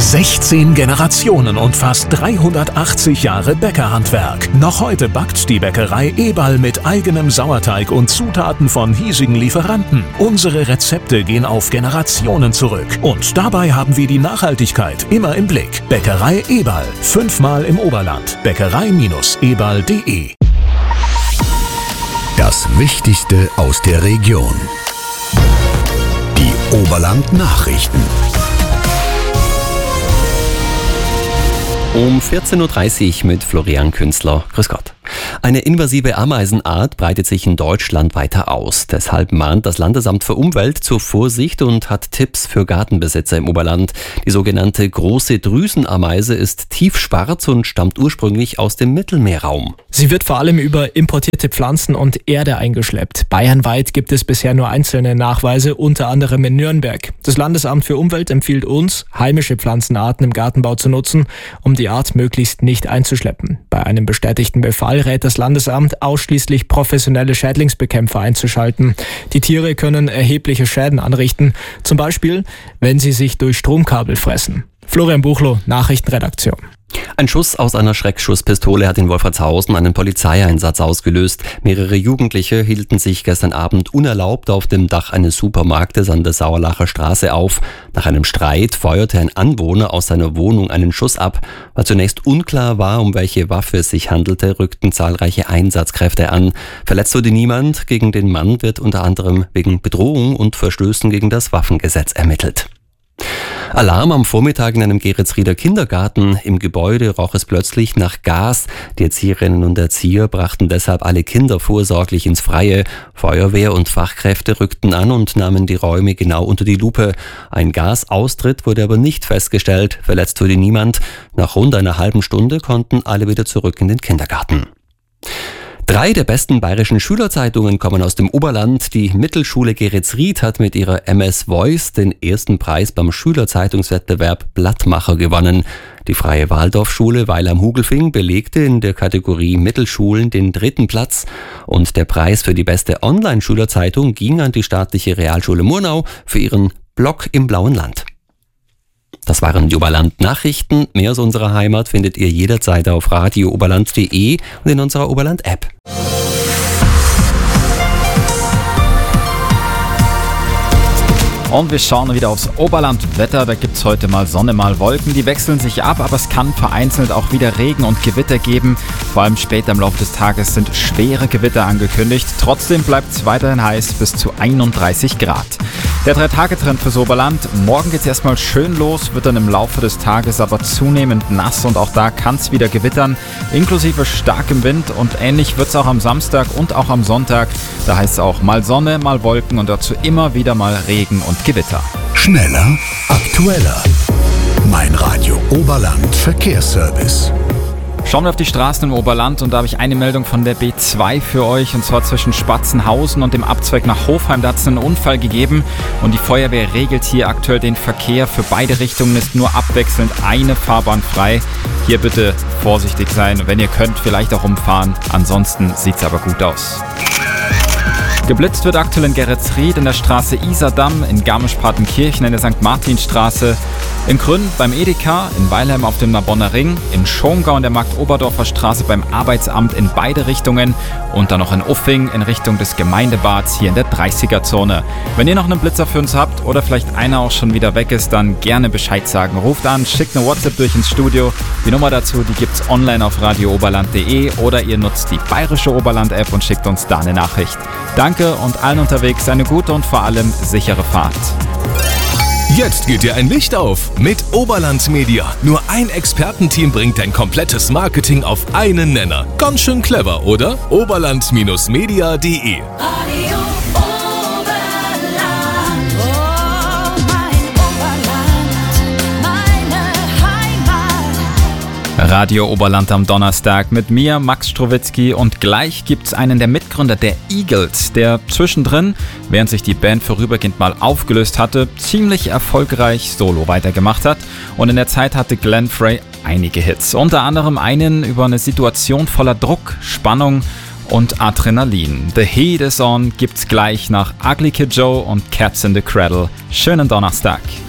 16 Generationen und fast 380 Jahre Bäckerhandwerk. Noch heute backt die Bäckerei Eberl mit eigenem Sauerteig und Zutaten von hiesigen Lieferanten. Unsere Rezepte gehen auf Generationen zurück. Und dabei haben wir die Nachhaltigkeit immer im Blick. Bäckerei Eberl. 5-mal im Oberland. Bäckerei-eberl.de. Das Wichtigste aus der Region. Die Oberland-Nachrichten. Um 14.30 Uhr mit Florian Künzler. Grüß Gott. Eine invasive Ameisenart breitet sich in Deutschland weiter aus. Deshalb mahnt das Landesamt für Umwelt zur Vorsicht und hat Tipps für Gartenbesitzer im Oberland. Die sogenannte große Drüsenameise ist tiefschwarz und stammt ursprünglich aus dem Mittelmeerraum. Sie wird vor allem über importierte Pflanzen und Erde eingeschleppt. Bayernweit gibt es bisher nur einzelne Nachweise, unter anderem in Nürnberg. Das Landesamt für Umwelt empfiehlt uns, heimische Pflanzenarten im Gartenbau zu nutzen, um die Art möglichst nicht einzuschleppen. Bei einem bestätigten Befall rät das Landesamt, ausschließlich professionelle Schädlingsbekämpfer einzuschalten. Die Tiere können erhebliche Schäden anrichten, zum Beispiel, wenn sie sich durch Stromkabel fressen. Florian Buchloh, Nachrichtenredaktion. Ein Schuss aus einer Schreckschusspistole hat in Wolfratshausen einen Polizeieinsatz ausgelöst. Mehrere Jugendliche hielten sich gestern Abend unerlaubt auf dem Dach eines Supermarktes an der Sauerlacher Straße auf. Nach einem Streit feuerte ein Anwohner aus seiner Wohnung einen Schuss ab. Weil zunächst unklar war, um welche Waffe es sich handelte, rückten zahlreiche Einsatzkräfte an. Verletzt wurde niemand. Gegen den Mann wird unter anderem wegen Bedrohung und Verstößen gegen das Waffengesetz ermittelt. Alarm am Vormittag in einem Geretsrieder Kindergarten. Im Gebäude roch es plötzlich nach Gas. Die Erzieherinnen und Erzieher brachten deshalb alle Kinder vorsorglich ins Freie. Feuerwehr und Fachkräfte rückten an und nahmen die Räume genau unter die Lupe. Ein Gasaustritt wurde aber nicht festgestellt. Verletzt wurde niemand. Nach rund einer halben Stunde konnten alle wieder zurück in den Kindergarten. 3 der besten bayerischen Schülerzeitungen kommen aus dem Oberland. Die Mittelschule Geretsried hat mit ihrer MS Voice den ersten Preis beim Schülerzeitungswettbewerb Blattmacher gewonnen. Die Freie Waldorfschule Weil am Hugelfing belegte in der Kategorie Mittelschulen den 3. Platz. Und der Preis für die beste Online-Schülerzeitung ging an die staatliche Realschule Murnau für ihren Blog im Blauen Land. Das waren die Oberland-Nachrichten. Mehr aus unserer Heimat findet ihr jederzeit auf radiooberland.de und in unserer Oberland-App. Und wir schauen wieder aufs Oberlandwetter. Da gibt es heute mal Sonne, mal Wolken. Die wechseln sich ab, aber es kann vereinzelt auch wieder Regen und Gewitter geben. Vor allem später im Laufe des Tages sind schwere Gewitter angekündigt. Trotzdem bleibt es weiterhin heiß bis zu 31 Grad. Der 3-Tage-Trend fürs Oberland. Morgen geht es erstmal schön los, wird dann im Laufe des Tages aber zunehmend nass und auch da kann es wieder gewittern, inklusive starkem Wind, und ähnlich wird es auch am Samstag und auch am Sonntag. Da heißt es auch mal Sonne, mal Wolken und dazu immer wieder mal Regen und Gewitter. Schneller, aktueller. Mein Radio Oberland Verkehrsservice. Schauen wir auf die Straßen im Oberland und da habe ich eine Meldung von der B2 für euch, und zwar zwischen Spatzenhausen und dem Abzweig nach Hofheim. Da hat es einen Unfall gegeben und die Feuerwehr regelt hier aktuell den Verkehr. Für beide Richtungen ist nur abwechselnd eine Fahrbahn frei. Hier bitte vorsichtig sein, wenn ihr könnt, vielleicht auch umfahren. Ansonsten sieht es aber gut aus. Geblitzt wird aktuell in Geretsried in der Straße Isardamm, in Garmisch-Partenkirchen in der St. Martinstraße, in Grün beim Edeka, in Weilheim auf dem Narbonner Ring, in Schongau in der Markt-Oberdorfer Straße beim Arbeitsamt in beide Richtungen und dann noch in Uffing in Richtung des Gemeindebads hier in der 30er-Zone. Wenn ihr noch einen Blitzer für uns habt oder vielleicht einer auch schon wieder weg ist, dann gerne Bescheid sagen. Ruft an, schickt eine WhatsApp durch ins Studio. Die Nummer dazu, die gibt's online auf radiooberland.de oder ihr nutzt die bayerische Oberland-App und schickt uns da eine Nachricht. Danke und allen unterwegs eine gute und vor allem sichere Fahrt. Jetzt geht dir ein Licht auf mit Oberland Media. Nur ein Expertenteam bringt dein komplettes Marketing auf einen Nenner. Ganz schön clever, oder? Oberland-media.de. Radio Oberland am Donnerstag mit mir, Max Strowitzki, und gleich gibt's einen der Mitgründer der Eagles, der zwischendrin, während sich die Band vorübergehend mal aufgelöst hatte, ziemlich erfolgreich solo weitergemacht hat, und in der Zeit hatte Glenn Frey einige Hits, unter anderem einen über eine Situation voller Druck, Spannung und Adrenalin. The Heat is On gibt's gleich nach Ugly Kid Joe und Cats in the Cradle. Schönen Donnerstag.